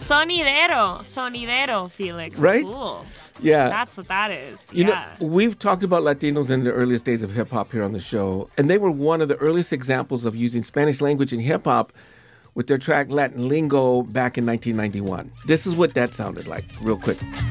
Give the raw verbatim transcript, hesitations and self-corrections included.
Sonidero. Sonidero, Felix. Right? Cool. Yeah. That's what that is. You yeah. know, we've talked about Latinos in the earliest days of hip-hop here on the show, and they were one of the earliest examples of using Spanish language in hip-hop with their track Latin Lingo back in nineteen ninety-one. This is what that sounded like, real quick.